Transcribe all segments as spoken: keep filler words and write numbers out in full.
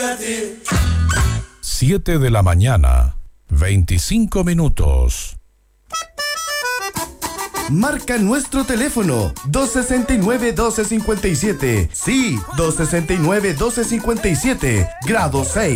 divertir. siete de la mañana, veinticinco minutos. Marca nuestro teléfono dos seis nueve, doce cincuenta y siete. Sí, dos seis nueve, doce cincuenta y siete. Grado seis.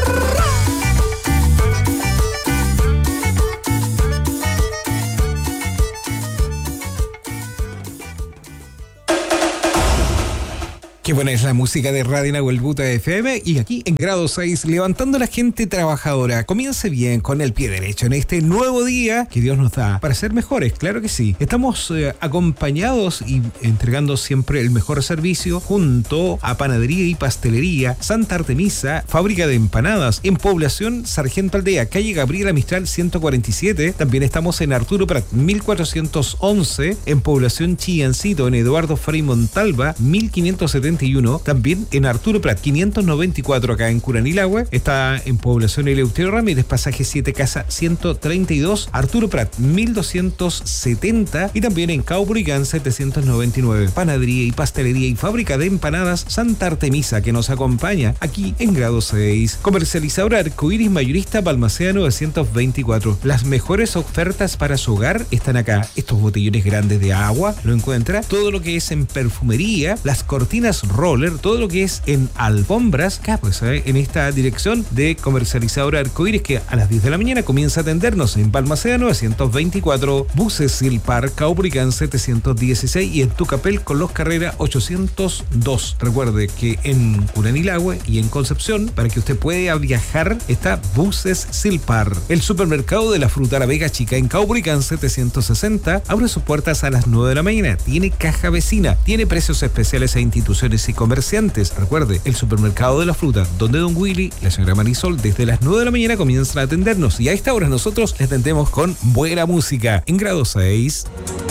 Qué buena es la música de Radio Nahuelbuta F M, y aquí en grado seis, levantando a la gente trabajadora. Comience bien con el pie derecho en este nuevo día que Dios nos da para ser mejores, claro que sí. Estamos eh, acompañados y entregando siempre el mejor servicio junto a Panadería y Pastelería Santa Artemisa, fábrica de empanadas en Población Sargento Aldea, calle Gabriela Mistral ciento cuarenta y siete. También estamos en Arturo Prat mil cuatrocientos once, en Población Chillancito, en Eduardo Frei Montalva mil quinientos setenta y uno, también en Arturo Prat quinientos noventa y cuatro acá en Curanilahue. Está en Población Eleuterio Ramírez, pasaje siete Casa ciento treinta y dos, Arturo Prat mil doscientos setenta, y también en Caupolicán setecientos noventa y nueve. Panadería y Pastelería y Fábrica de Empanadas Santa Artemisa, que nos acompaña aquí en grado seis. Comercializadora Arcoiris Mayorista Balmaceda novecientos veinticuatro. Las mejores ofertas para su hogar están acá. Estos botellones grandes de agua lo encuentra. Todo lo que es en perfumería, las cortinas roller, todo lo que es en alfombras, acá pues ¿eh? en esta dirección de Comercializadora Arcoiris, que a las diez de la mañana comienza a atendernos en Balmaceda novecientos veinticuatro, Buses Silpar, Caupolicán setecientos dieciséis, y en Tucapel con los Carrera ochocientos dos. Recuerde que en Curanilahue y en Concepción, para que usted pueda viajar, está Buses Silpar. El supermercado de la fruta La Vega Chica en Caupolicán setecientos sesenta abre sus puertas a las nueve de la mañana. Tiene caja vecina, tiene precios especiales a instituciones y comerciantes. Recuerde, el supermercado de la fruta, donde Don Willy y la señora Marisol desde las nueve de la mañana comienzan a atendernos, y a esta hora nosotros les atendemos con buena música en grado seis.